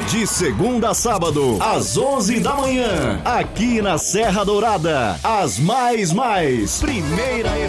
De segunda a sábado, às 11 da manhã, aqui na Serra Dourada, as mais, primeira